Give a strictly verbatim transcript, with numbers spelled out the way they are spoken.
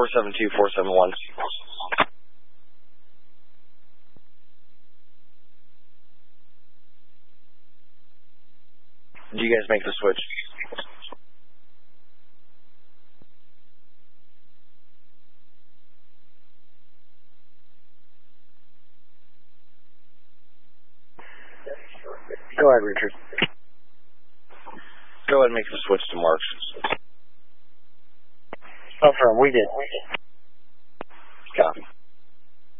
four seven two, four seven one. Do you guys make the switch? Go ahead, Richard. Go ahead and make the switch to Marks. Confirm, we did. Copy.